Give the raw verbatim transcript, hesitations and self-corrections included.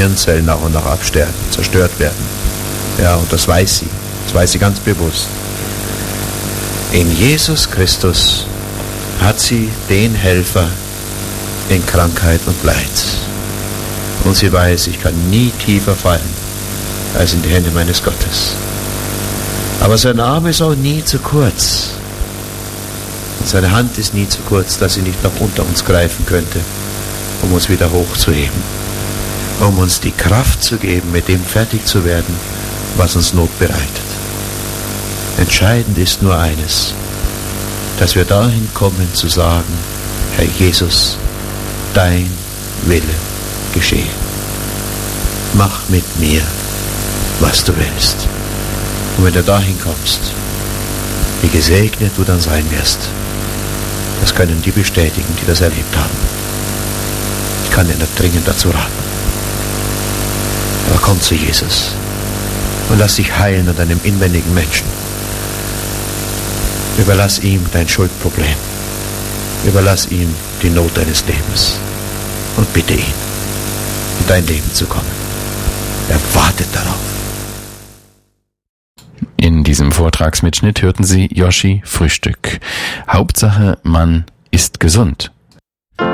Hirnzellen nach und nach absterben, zerstört werden. Ja, und das weiß sie. Das weiß sie ganz bewusst. In Jesus Christus hat sie den Helfer in Krankheit und Leid. Und sie weiß, ich kann nie tiefer fallen als in die Hände meines Gottes. Aber sein Arm ist auch nie zu kurz. Und seine Hand ist nie zu kurz, dass sie nicht noch unter uns greifen könnte, um uns wieder hochzuheben. Um uns die Kraft zu geben, mit dem fertig zu werden, was uns Not bereitet. Entscheidend ist nur eines, dass wir dahin kommen zu sagen, Herr Jesus, dein Wille geschehe. Mach mit mir, was du willst. Und wenn du dahin kommst, wie gesegnet du dann sein wirst, das können die bestätigen, die das erlebt haben. Ich kann dir nur dringend dazu raten. Aber komm zu Jesus und lass dich heilen an deinem inwendigen Menschen. Überlass ihm dein Schuldproblem. Überlass ihm die Not deines Lebens. Und bitte ihn, in dein Leben zu kommen. Er wartet darauf. In diesem Vortragsmitschnitt hörten Sie Joschi Frühstück. Hauptsache, man ist gesund.